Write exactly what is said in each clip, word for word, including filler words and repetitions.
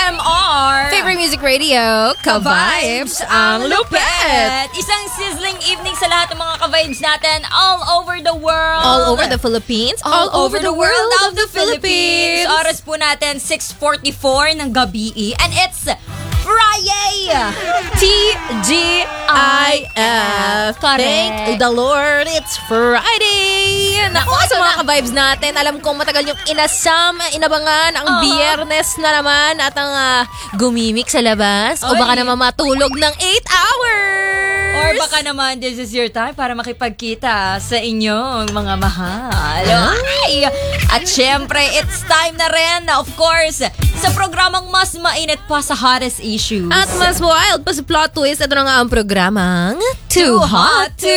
M R Favorite Music Radio, Ka-Vibes ang lupet. Isang sizzling evening sa lahat ng mga ka-vibes natin all over the world. All over the Philippines, all, all over the, the world of the Philippines. Philippines. Oras po natin six forty-four ng gabi and it's Friday! T G I F. Correct. Thank the Lord, it's Friday. Naku, sa mga ka-vibes natin, alam kong matagal yung inasam, inabangan ang uh-huh. Biyernes na naman at ang uh, gumimik sa labas. Oy. O baka naman matulog ng eight hours. Or baka naman this is your time para makipagkita sa inyong mga mahal. Ay! At syempre, it's time na rin, of course, sa programang mas mainit pa sa hottest issues. At mas wild pa sa plot twist, ito na nga ang programang Too Hot to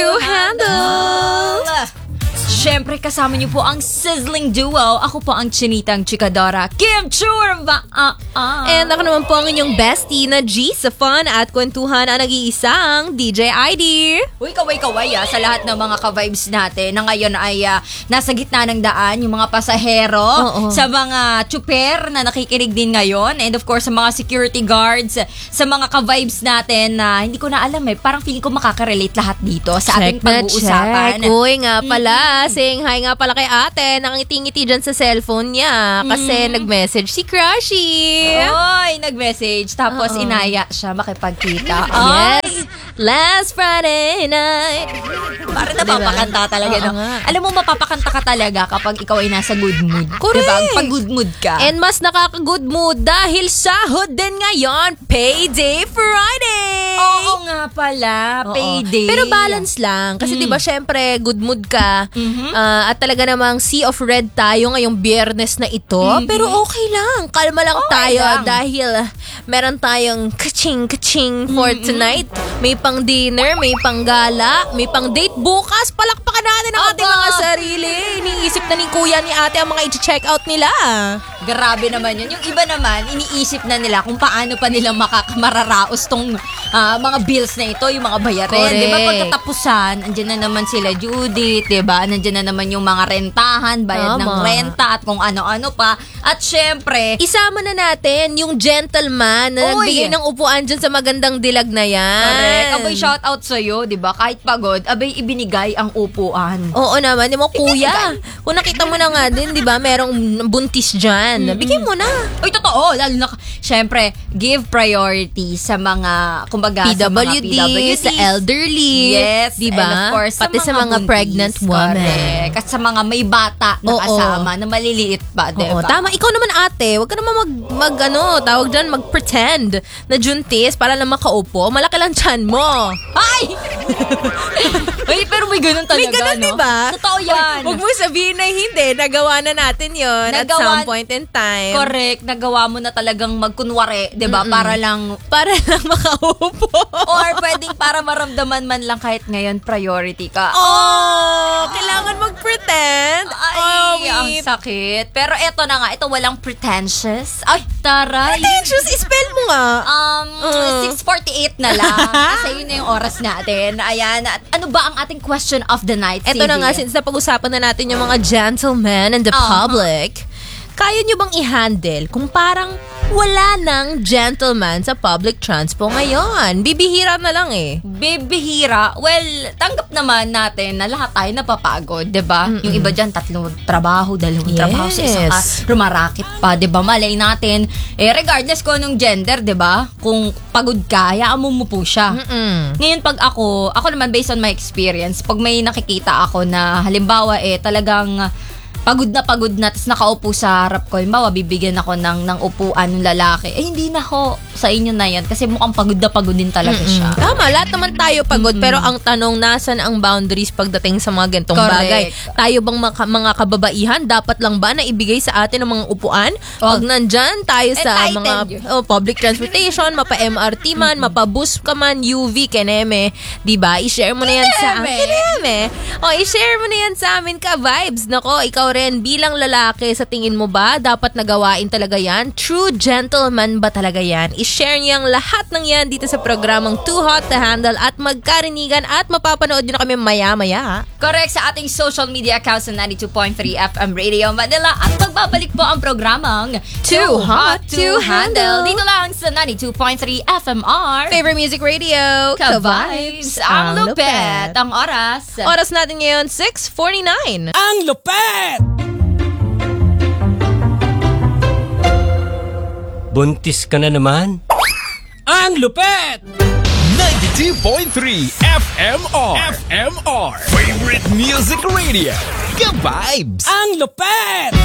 Handle. Siyempre, kasama niyo po ang sizzling duo. Ako po ang chinitang chikadora, Kim Churva. Uh, uh. And ako naman po ang inyong bestie na G sa fun at kwentuhan ang nag-iisang D J I D. Uy, kaway-kaway ah, sa lahat ng mga ka-vibes natin na ngayon ay uh, nasa gitna ng daan, yung mga pasahero, Uh-oh. sa mga chuper na nakikinig din ngayon, and of course sa mga security guards, sa mga ka-vibes natin na uh, hindi ko na alam eh, parang feeling ko makaka-relate lahat dito sa ating pag-uusapan. Uy, nga pala, mm-hmm. saying hi nga pala kay ate, nakangiti-ngiti dyan sa cellphone niya kasi mm. nag-message si Crushy. Oy, nag-message. Tapos Uh-oh. inaya siya makipagkita. Yes. Last Friday night. Parang napapakanta talaga. No? Alam mo, mapapakanta ka talaga kapag ikaw ay nasa good mood. Correct. Diba? Pag good mood ka. And mas nakaka-good mood dahil sahod din ngayon, Payday Friday. Oo nga pala, Oo. Payday. Pero balance lang. Kasi mm. diba, syempre, good mood ka. Mm-hmm. Uh, at talaga namang sea of red tayo ngayong Biyernes na ito. Mm-hmm. Pero okay lang. Kalma lang okay tayo lang. Dahil meron tayong kaching-kaching for mm-hmm. tonight. May pang dinner, may pang gala, may pang date bukas. Palakpakan natin ang Aba. ating mga sarili. Iniisip na ni kuya ni ate ang mga i-check out nila. Grabe naman yun. Yung iba naman, iniisip na nila kung paano pa nila makamararaos tong uh, mga bills na ito, yung mga bayarin. Diba pagkatapusan, andyan na naman sila Judith, diba? Nandiyan na naman yung mga rentahan, bayad Tama. ng renta at kung ano-ano pa. At syempre, isama na natin yung gentleman na Oy. nagbigay ng upuan dyan sa magandang dilag na yan. Correct. Abay, shout out sa'yo, diba? Kahit pagod, abay, ibinigay ang upuan. Oo naman. Di mo, kuya, kung nakita mo na nga din, diba, merong buntis dyan. Mm-hmm. Bigyan mo na. Uy, totoo. Lalo na, syempre, give priority sa mga, kumbaga, P W D, sa mga P W D, sa elderly. Yes. Diba? And of course, pati sa mga, sa mga buntis, pregnant women. Correct. At sa mga may bata na Oo. kasama, na maliliit pa, diba? Oo, tama. Ikaw naman ate, wag ka naman mag, mag ano, tawag dyan, mag-pretend na juntis para lang makaupo. Malaki lang tiyan mo. Ay! Ay, pero may ganun talaga, may ganun, no? Diba? Totoo yan. Huwag mo sabihin na hindi. Nagawa na natin yon at some point in time. Correct. Nagawa mo na talagang magkunwari, diba? Mm-mm. Para lang, para lang makaupo. Or pwedeng para maramdaman man lang kahit ngayon priority ka. Oh! oh kailangan mag-pretend. Ay, oh, ang sakit. Pero eto na nga, ito walang pretentious. Ay, taray. Pretentious, spell mo nga. Um, uh. six forty-eight na lang. Kasi yun na yung oras natin. Ayan. At ano ba ang ating question of the night? Ito na nga, since napag-usapan na natin yung mga gentlemen and the uh-huh. public, kaya nyo bang i-handle kung parang wala nang gentleman sa public transport ngayon? Bibihira na lang eh. Bibihira? Well, tanggap naman natin na lahat tayo napapagod, diba? Mm-mm. Yung iba dyan, tatlong trabaho, dalawang yes. trabaho sa isang ka, rumarakit pa, diba? Malay natin, eh, regardless ko nung gender, diba? Kung pagod ka, hayaan mo mo po siya. Mm-mm. Ngayon, pag ako, ako naman based on my experience, pag may nakikita ako na halimbawa, eh, talagang pagod na pagod na, tapos nakaupo sa harap ko, halimbawa, bibigyan ako ng, ng upuan ng lalaki, eh hindi na ho, sa inyo na yan, kasi mukhang pagod na pagod din talaga Mm-mm. siya. Tama, lahat naman tayo pagod, Mm-mm. pero ang tanong, nasan ang boundaries pagdating sa mga gantong Correct. bagay? Tayo bang mga, mga kababaihan, dapat lang ba na ibigay sa atin ng mga upuan? Oh. Pag nandyan tayo sa mga oh, public transportation, mapa-M R T man, Mm-mm. mapa-bus ka man, U V, keneme, diba? I-share mo na yan sa amin. Keneme! O, i-share mo na yan sa amin ka, vibes. Nako, ikaw ikaw rin bilang lalaki, sa tingin mo ba dapat nagawain talaga yan? True gentleman ba talaga yan? I-share niyo ang lahat ng yan dito sa programang Too Hot to Handle at magkarinigan at mapapanood nyo na kami maya-maya. Correct, sa ating social media accounts sa ninety-two point three F M Radio Manila at magbabalik po ang programang Too Hot to Handle dito lang sa ninety-two point three F M R Favorite Music Radio, Ka-Vibes, ang lupet, ang oras. Oras natin ngayon, six forty-nine. Ang lupet! Buntis ka na naman? Ang lupet! ninety-two point three F M R F M R Favorite Music Radio Ka-Vibes! Ang lupet!